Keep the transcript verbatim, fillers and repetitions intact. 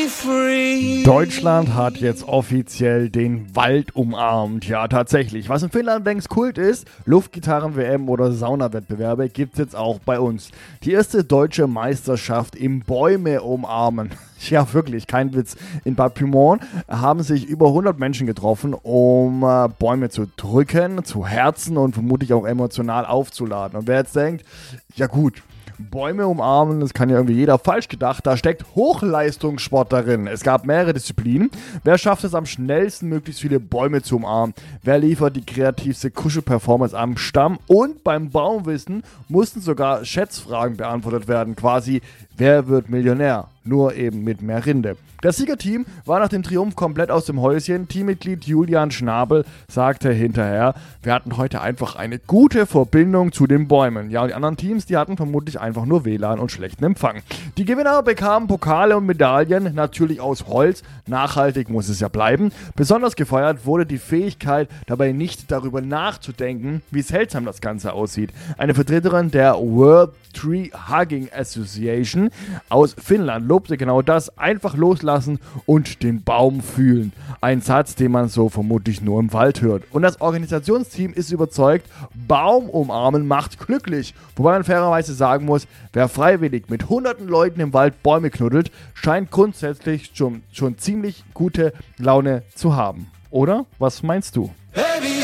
Deutschland hat jetzt offiziell den Wald umarmt. Ja, tatsächlich. Was in Finnland längst Kult ist, Luftgitarren-W M oder Saunawettbewerbe, gibt es jetzt auch bei uns. Die erste deutsche Meisterschaft im Bäume umarmen. Ja, wirklich, kein Witz. In Bad Pyrmont haben sich über hundert Menschen getroffen, um äh, Bäume zu drücken, zu herzen und vermutlich auch emotional aufzuladen. Und wer jetzt denkt, ja gut, Bäume umarmen, das kann ja irgendwie jeder, falsch gedacht. Da steckt Hochleistungssport darin. Es gab mehrere Disziplinen. Wer schafft es am schnellsten, möglichst viele Bäume zu umarmen? Wer liefert die kreativste Kuschelperformance am Stamm? Und beim Baumwissen mussten sogar Schätzfragen beantwortet werden. Quasi, wer wird Millionär? Nur eben mit mehr Rinde. Das Siegerteam war nach dem Triumph komplett aus dem Häuschen. Teammitglied Julian Schnabel sagte hinterher, wir hatten heute einfach eine gute Verbindung zu den Bäumen. Ja, und die anderen Teams, die hatten vermutlich einfach nur W L A N und schlechten Empfang. Die Gewinner bekamen Pokale und Medaillen, natürlich aus Holz. Nachhaltig muss es ja bleiben. Besonders gefeiert wurde die Fähigkeit, dabei nicht darüber nachzudenken, wie seltsam das Ganze aussieht. Eine Vertreterin der World Tree Hugging Association aus Finnland lobte genau das, einfach loslassen und den Baum fühlen. Ein Satz, den man so vermutlich nur im Wald hört. Und das Organisationsteam ist überzeugt, Baum umarmen macht glücklich. Wobei man fairerweise sagen muss, wer freiwillig mit hunderten Leuten im Wald Bäume knuddelt, scheint grundsätzlich schon, schon ziemlich gute Laune zu haben. Oder? Was meinst du? Heavy